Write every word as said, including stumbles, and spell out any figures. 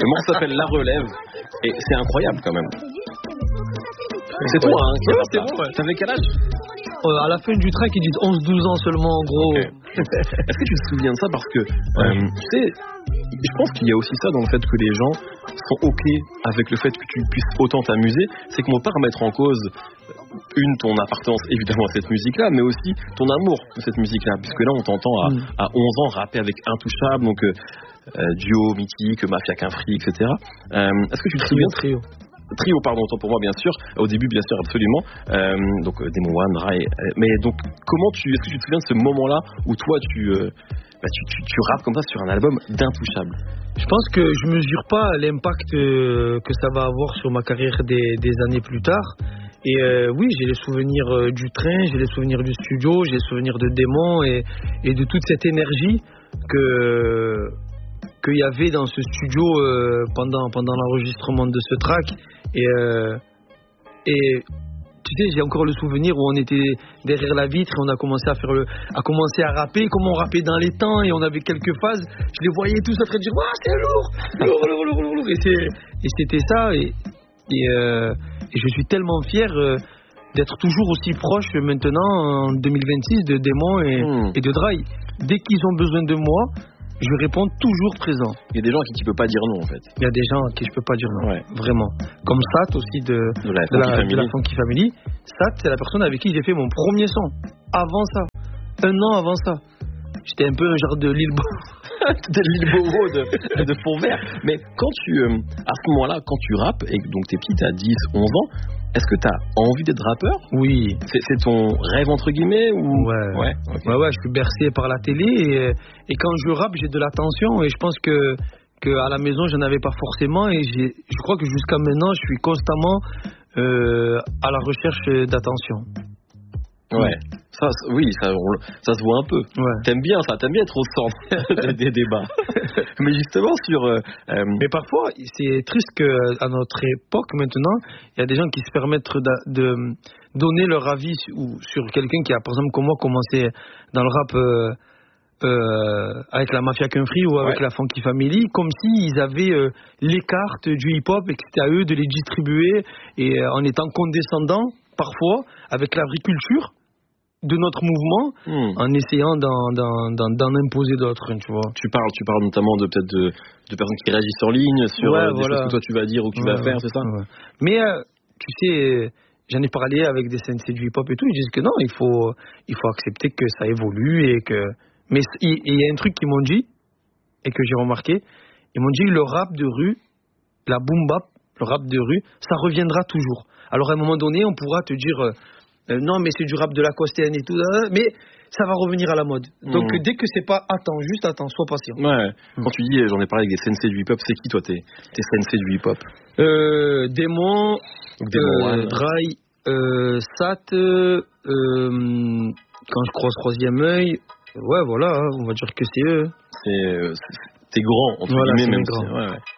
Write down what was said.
Le morceau s'appelle La Relève et c'est incroyable quand même. C'est toi hein, qui ouais, a c'est ça. bon, ouais. T'avais quel âge? Euh, à la fin du track, ils disent onze douze ans seulement, en gros. Okay. Est-ce que tu te souviens de ça? Parce que, euh, tu sais, je pense qu'il y a aussi ça dans le fait que les gens sont OK avec le fait que tu puisses autant t'amuser. C'est qu'on ne peut pas remettre en cause, une, ton appartenance évidemment à cette musique-là, mais aussi ton amour de cette musique-là. Puisque là, on t'entend à, mm. à onze ans rapper avec Intouchable, donc euh, euh, duo mythique, Mafia qu'un fric, et cetera. Euh, est-ce que tu te trio, souviens trio Trio, pardon, autant pour moi, bien sûr. Au début, bien sûr, absolument. Euh, donc, euh, Demo One, Rai. Euh, mais donc, comment tu, est-ce que tu te souviens de ce moment-là où toi, tu, euh, bah, tu, tu, tu rappes comme ça sur un album d'Intouchable? Je pense que je mesure pas l'impact euh, que ça va avoir sur ma carrière des, des années plus tard. Et euh, oui, j'ai les souvenirs euh, du train, j'ai les souvenirs du studio, j'ai les souvenirs de Démon et, et de toute cette énergie que qu'il y avait dans ce studio euh, pendant pendant l'enregistrement de ce track. Et, euh, et tu sais, j'ai encore le souvenir où on était derrière la vitre et on a commencé à faire le, à commencer à rapper, comme on rappait dans les temps et on avait quelques phases. Je les voyais tous en train de dire, waouh, c'est lourd, lourd, lourd, lourd, lourd, lourd. Et, c'est, et c'était ça. Et, et, euh, et je suis tellement fier euh, d'être toujours aussi proche maintenant en deux mille vingt-six de Démon et, mmh. et de Dry. Dès qu'ils ont besoin de moi, je réponds toujours présent. Il y a des gens à qui tu peux pas dire non en fait. Il y a des gens à qui je peux pas dire non, ouais. Vraiment. Comme Sat aussi de, de, la, de, la, de la Funky Family. Sat, c'est la personne avec qui j'ai fait mon premier son. Avant ça, un an avant ça. J'étais un peu un genre de Lil Bo... de Lil Bobo de, de fond vert. Mais quand tu, euh, à ce moment-là, quand tu rappes, et donc t'es petit, t'as dix, onze ans, est-ce que t'as envie d'être rappeur? Oui. C'est, c'est ton rêve entre guillemets ou... Ouais. Ouais, okay. ouais, ouais, je suis bercé par la télé et, et quand je rappe, j'ai de l'attention et je pense que, que à la maison, je n'avais pas forcément et j'ai, je crois que jusqu'à maintenant, je suis constamment euh, à la recherche d'attention. Ouais. Ça, oui, ça, on, ça se voit un peu. Ouais. T'aimes bien ça, t'aimes bien être au centre des débats. Mais justement sur. Euh, Mais parfois, c'est triste qu'à notre époque maintenant, il y a des gens qui se permettent de, de donner leur avis ou sur quelqu'un qui a, par exemple, comme moi, commencé dans le rap euh, euh, avec la Mafia qu'un fric ou avec ouais. la Funky Family, comme s'ils avaient euh, les cartes du hip-hop et que c'était à eux de les distribuer et euh, en étant condescendants parfois avec la vraie culture de notre mouvement, mmh. en essayant d'en, d'en, d'en, d'en imposer d'autres, tu vois. Tu parles, tu parles notamment de peut-être de, de personnes qui réagissent en ligne sur ouais, euh, des voilà. choses que toi tu vas dire ou que tu ouais, vas faire, ouais, c'est ça ouais. Mais euh, tu sais, j'en ai parlé avec des sensei du hip-hop et tout, ils disent que non, il faut, il faut accepter que ça évolue et que. Mais il y a un truc qu'ils m'ont dit et que j'ai remarqué, ils m'ont dit le rap de rue, la boom bap, le rap de rue, ça reviendra toujours. Alors à un moment donné, on pourra te dire. Euh, Euh, non mais c'est du rap de la Costain et tout, mais ça va revenir à la mode. Donc mmh. dès que c'est pas attends, juste attends, sois patient. Ouais. Mmh. Quand tu dis j'en ai parlé avec des sensei du hip-hop, c'est qui toi tes, tes sensei du hip-hop? euh, Démon, euh, Dry, euh, Sat, euh, quand je croise Troisième œil, ouais voilà, hein, on va dire que c'est eux. C'est, euh, c'est, t'es grand entre voilà, guillemets même. Grand. Si, ouais, ouais.